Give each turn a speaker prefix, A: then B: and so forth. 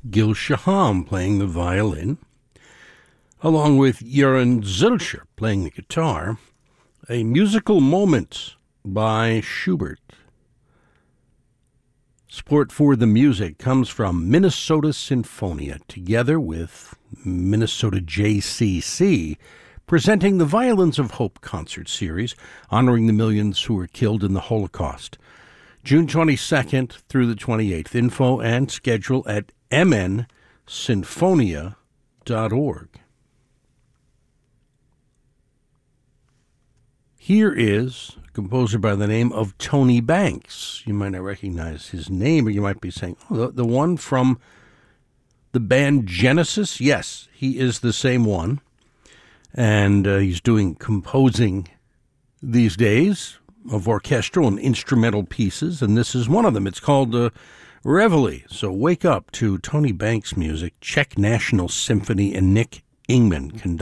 A: Gil Shaham playing the violin, along with Joran Zilcher playing the guitar. A Musical Moment by Schubert. Support for the music comes from Minnesota Sinfonia, together with Minnesota JCC, presenting the Violins of Hope concert series, honoring the millions who were killed in the Holocaust. June 22nd through the 28th. Info and schedule at mnsinfonia.org. Here is a composer by the name of Tony Banks. You might not recognize his name, or you might be saying, oh, the one from the band Genesis? Yes, he is the same one. And he's doing composing these days of orchestral and instrumental pieces, and this is one of them. It's called Reveille. So wake up to Tony Banks music, Czech National Symphony, and Nick Ingman conducting.